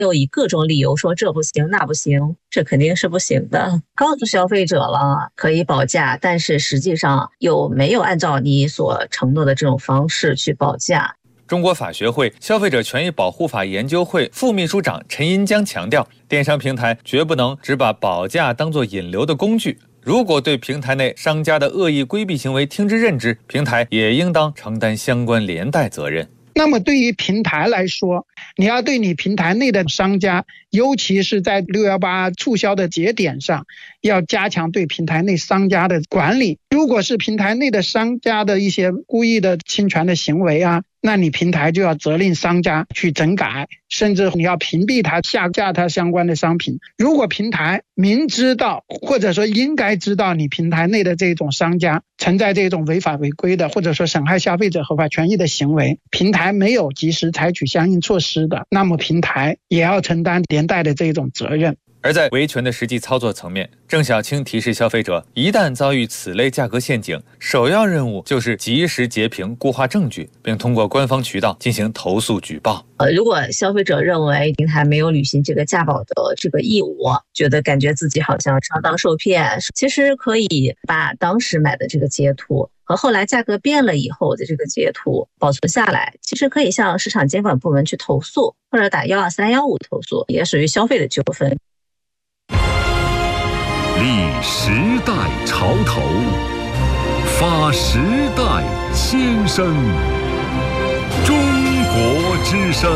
又以各种理由说这不行那不行，这肯定是不行的。告诉消费者了可以保价，但是实际上又没有按照你所承诺的这种方式去保价。 中国法学会消费者权益保护法研究会副秘书长陈银江强调，电商平台绝不能只把保价当作引流的工具。如果对平台内商家的恶意规避行为听之任之，平台也应当承担相关连带责任。 那么对于平台来说，你要对你平台内的商家，尤其是在618促销的节点上，要加强对平台内商家的管理。如果是平台内的商家的一些故意的侵权的行为啊，那你平台就要责令商家去整改，甚至你要屏蔽他、下架他相关的商品。如果平台明知道或者说应该知道你平台内的这种商家存在这种违法违规的或者说损害消费者合法权益的行为，平台没有及时采取相应措施的，那么平台也要承担连带的这种责任。 而在维权的实际操作层面，郑晓青提示消费者，一旦遭遇此类价格陷阱，首要任务就是及时截屏固化证据，并通过官方渠道进行投诉举报。 如果消费者认为平台没有履行这个价保的这个义务，觉得感觉自己好像上当受骗，其实可以把当时买的这个截图和后来价格变了以后的这个截图保存下来，其实可以向市场监管部门去投诉，或者打12315投诉，也属于消费的纠纷。 立时代潮头，发时代先声，中国之声。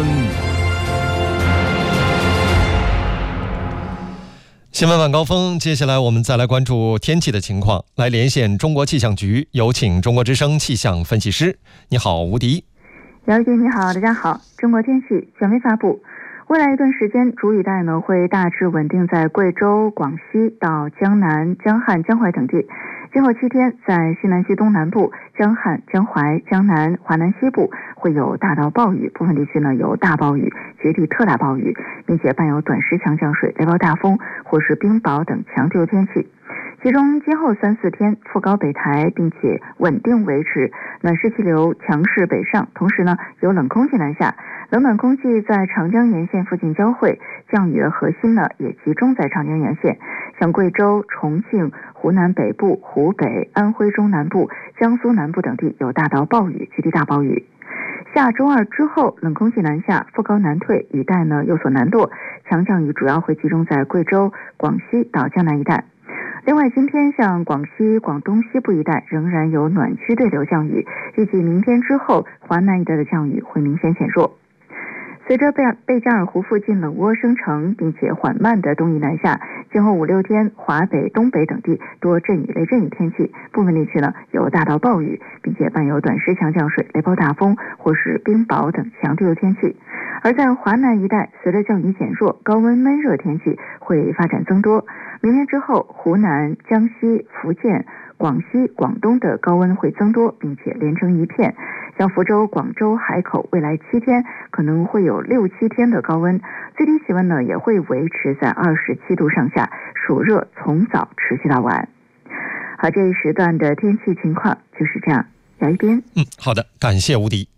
新闻晚高峰，接下来我们再来关注天气的情况，来连线中国气象局，有请中国之声气象分析师。你好，吴迪。 姚姐你好，大家好。中国天气权威发布，未来一段时间，主雨带呢会大致稳定在贵州、广西到江南、江汉、江淮等地。今后7天，在西南西东南部、江汉、江淮、江南、华南西部会有大到暴雨，部分地区呢有大暴雨、局地特大暴雨，并且伴有短时强降水、雷暴大风或是冰雹等强对流天气。其中今后3、4天副高北抬，并且稳定维持，暖湿气流强势北上，同时呢有冷空气南下，冷暖空气在长江沿线附近交汇，降雨的核心呢也集中在长江沿线，像贵州、重庆、湖南北部、湖北、安徽中南部、江苏南部等地有大到暴雨、局地大暴雨。下周2之后，冷空气南下，副高南退，雨带呢有所南落，强降雨主要会集中在贵州、广西到江南一带。另外，今天像广西、广东西部一带仍然有暖区对流降雨，预计明天之后，华南一带的降雨会明显减弱。随着贝加尔湖附近冷涡生成，并且缓慢的东移南下，今后5、6天，华北、东北等地多阵雨、雷阵雨天气，部分地区呢有大到暴雨，并且伴有短时强降水、雷暴大风或是冰雹等强对流天气。而在华南一带，随着降雨减弱，高温闷热天气会发展增多。明天之后，湖南、江西、福建、广西、广东的高温会增多，并且连成一片。像福州、广州、海口，未来7天可能会有6、7天的高温，最低气温呢也会维持在27度上下，暑热从早持续到晚。好，这一时段的天气情况就是这样。姚一边。 好的，感谢吴迪。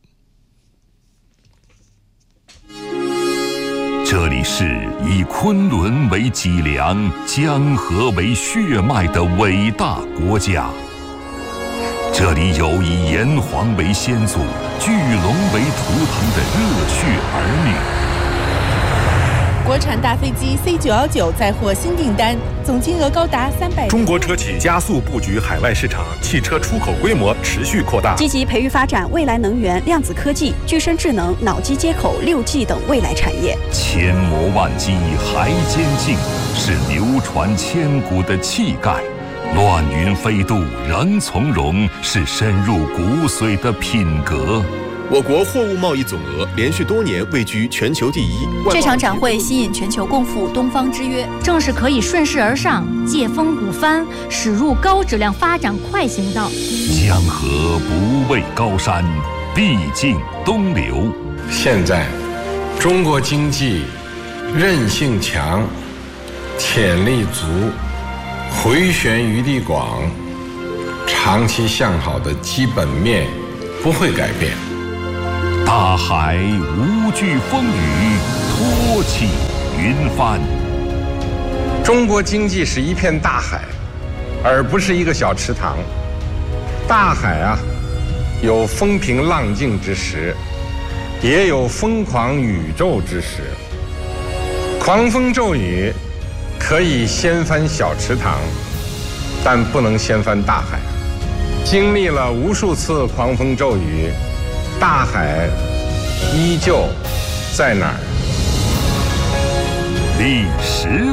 这里是以昆仑为脊梁、江河为血脉的伟大国家。这里有以炎黄为先祖、巨龙为图腾的热血儿女。 国产大飞机 C919 再获新订单，总金额高达300。 中国车企加速布局海外市场，汽车出口规模持续扩大， 积极培育发展未来能源、量子科技、具身智能、脑机接口、6G 等未来产业。 千磨万击还坚劲，是流传千古的气概。乱云飞渡仍从容，是深入骨髓的品格。 我国货物贸易总额连续多年位居全球第一。 这场展会吸引全球共赴东方之约， 正是可以顺势而上，借风鼓帆，驶入高质量发展快行道。 江河不畏高山，必经东流。 现在，中国经济韧性强，潜力足，回旋余地广，长期向好的基本面不会改变。 大海无惧风雨， 波起云翻。 中国经济是一片大海，而不是一个小池塘。大海啊，有风平浪静之时，也有疯狂宇宙之时。狂风骤雨可以掀翻小池塘，但不能掀翻大海。经历了无数次狂风骤雨，大海依旧在哪儿？ 历史